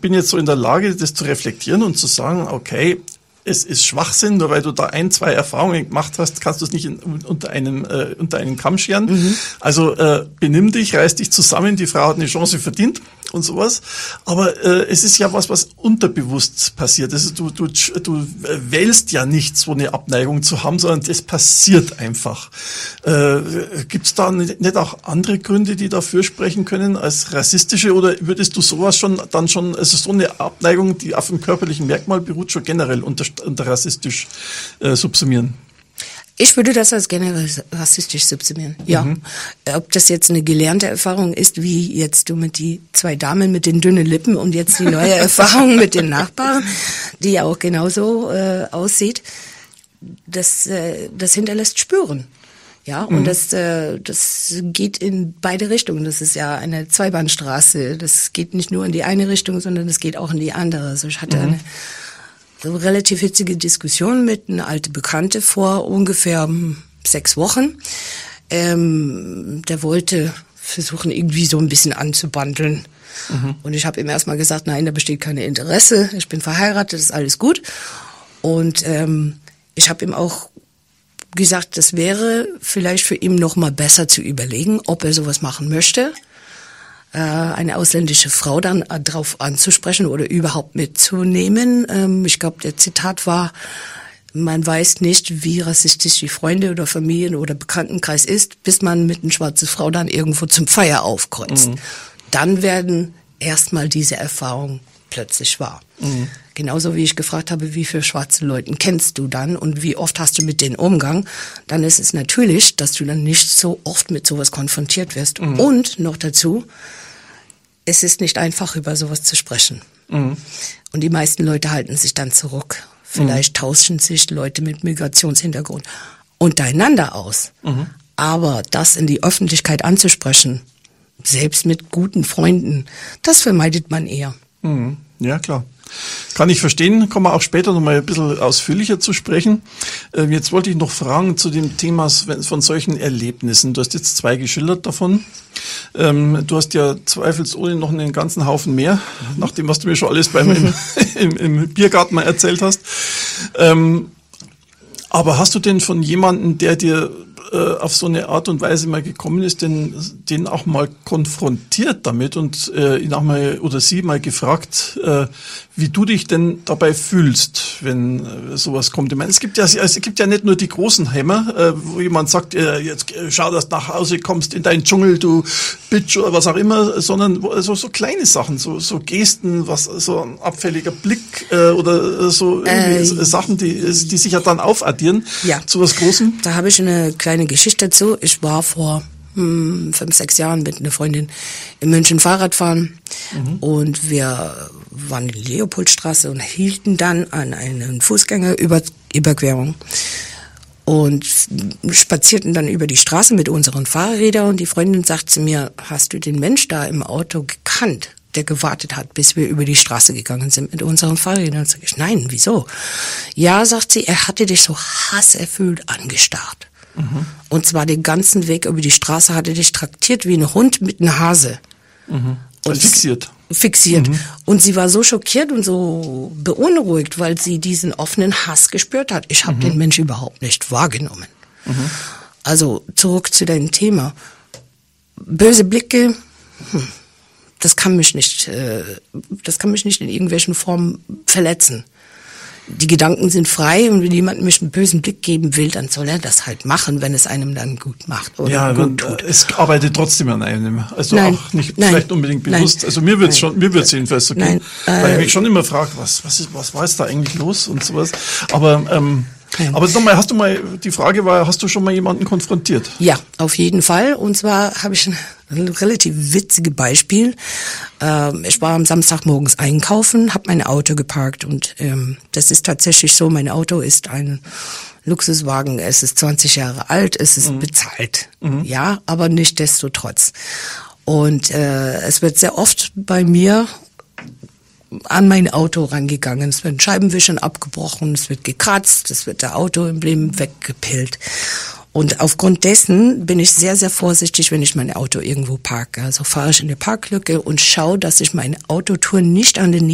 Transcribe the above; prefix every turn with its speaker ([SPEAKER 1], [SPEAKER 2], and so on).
[SPEAKER 1] bin jetzt so in der Lage, das zu reflektieren und zu sagen, okay, es ist Schwachsinn, nur weil du da 1, 2 Erfahrungen gemacht hast, kannst du es nicht unter einen Kamm scheren. Mhm. Also benimm dich, reiß dich zusammen, die Frau hat eine Chance verdient und sowas. Aber es ist ja was unterbewusst passiert. Also du wählst ja nicht, so eine Abneigung zu haben, sondern das passiert einfach. Gibt es da nicht auch andere Gründe, die dafür sprechen können als rassistische, oder würdest du sowas also so eine Abneigung, die auf dem körperlichen Merkmal beruht, schon generell unter rassistisch subsumieren?
[SPEAKER 2] Ich würde das als generell rassistisch subsumieren, ja. Mhm. Ob das jetzt eine gelernte Erfahrung ist, wie jetzt du mit die 2 Damen mit den dünnen Lippen und jetzt die neue Erfahrung mit den Nachbarn, die ja auch genauso aussieht, das hinterlässt Spuren. Ja, und das geht in beide Richtungen. Das ist ja eine Zweibahnstraße. Das geht nicht nur in die eine Richtung, sondern es geht auch in die andere. Also ich hatte eine relativ hitzige Diskussion mit einer alten Bekannte vor ungefähr 6 Wochen. Der wollte versuchen, irgendwie so ein bisschen anzubandeln. Mhm. Und ich habe ihm erstmal gesagt, nein, da besteht kein Interesse. Ich bin verheiratet, ist alles gut. Und ich habe ihm auch gesagt, das wäre vielleicht für ihn noch mal besser zu überlegen, ob er sowas machen möchte. Eine ausländische Frau dann drauf anzusprechen oder überhaupt mitzunehmen. Ich glaube, der Zitat war, man weiß nicht, wie rassistisch die Freunde oder Familien oder Bekanntenkreis ist, bis man mit einer schwarzen Frau dann irgendwo zum Feier aufkreuzt. Mhm. Dann werden erstmal diese Erfahrungen plötzlich wahr. Mhm. Genauso wie ich gefragt habe, wie viele schwarze Leute kennst du dann und wie oft hast du mit denen Umgang, dann ist es natürlich, dass du dann nicht so oft mit sowas konfrontiert wirst. Mhm. Und noch dazu, es ist nicht einfach, über sowas zu sprechen. Mhm. Und die meisten Leute halten sich dann zurück. Vielleicht tauschen sich Leute mit Migrationshintergrund untereinander aus. Mhm. Aber das in die Öffentlichkeit anzusprechen, selbst mit guten Freunden, das vermeidet man eher.
[SPEAKER 1] Mhm. Ja, klar. Kann ich verstehen, kommen wir auch später noch mal ein bisschen ausführlicher zu sprechen. Jetzt wollte ich noch fragen zu dem Thema von solchen Erlebnissen. Du hast jetzt 2 geschildert davon. Du hast ja zweifelsohne noch einen ganzen Haufen mehr, nach dem, was du mir schon alles im Biergarten mal erzählt hast. Aber hast du denn von jemandem, der dir auf so eine Art und Weise mal gekommen ist, den auch mal konfrontiert damit und ihn auch mal oder sie mal gefragt, wie du dich denn dabei fühlst, wenn sowas kommt? Ich meine, es gibt ja nicht nur die großen Hämmer, wo jemand sagt, jetzt schau, dass du nach Hause kommst in deinen Dschungel, du Bitch oder was auch immer, sondern so kleine Sachen, so Gesten, so ein abfälliger Blick oder so Sachen, die sich ja dann aufaddieren zu was Großem.
[SPEAKER 2] Da habe ich eine kleine Geschichte dazu. Ich war vor 5, 6 Jahren mit einer Freundin in München Fahrrad fahren und wir waren in die Leopoldstraße und hielten dann an einer Fußgängerüberquerung und spazierten dann über die Straße mit unseren Fahrrädern und die Freundin sagt zu mir, hast du den Mensch da im Auto gekannt, der gewartet hat, bis wir über die Straße gegangen sind mit unseren Fahrrädern? Und sag ich, nein, wieso? Ja, sagt sie, er hatte dich so hasserfüllt angestarrt. Mhm. Und zwar den ganzen Weg über die Straße hat er dich traktiert wie ein Hund mit einem Hase.
[SPEAKER 1] Mhm. Und
[SPEAKER 2] fixiert. Mhm. Und sie war so schockiert und so beunruhigt, weil sie diesen offenen Hass gespürt hat. Ich habe den Menschen überhaupt nicht wahrgenommen. Mhm. Also zurück zu deinem Thema. Böse Blicke, das kann mich nicht in irgendwelchen Formen verletzen. Die Gedanken sind frei und wenn jemand mich einen bösen Blick geben will, dann soll er das halt machen, wenn es einem dann gut macht oder gut tut.
[SPEAKER 1] Es arbeitet trotzdem an einem. Also auch nicht vielleicht unbedingt bewusst. Also mir wird's jedenfalls so gehen. Weil ich mich schon immer frage, was war jetzt da eigentlich los und sowas. Aber nochmal, die Frage war, hast du schon mal jemanden konfrontiert?
[SPEAKER 2] Ja, auf jeden Fall. Und zwar habe ich ein relativ witziges Beispiel. Ich war am Samstagmorgens einkaufen, habe mein Auto geparkt und das ist tatsächlich so, mein Auto ist ein Luxuswagen, es ist 20 Jahre alt, es ist bezahlt. Ja, aber nichtsdestotrotz. Und es wird sehr oft bei mir an mein Auto rangegangen. Es werden Scheibenwischern abgebrochen, es wird gekratzt, es wird der Autoemblem weggepillt. Und aufgrund dessen bin ich sehr, sehr vorsichtig, wenn ich mein Auto irgendwo parke. Also fahre ich in die Parklücke und schaue, dass ich meine Autotür nicht an den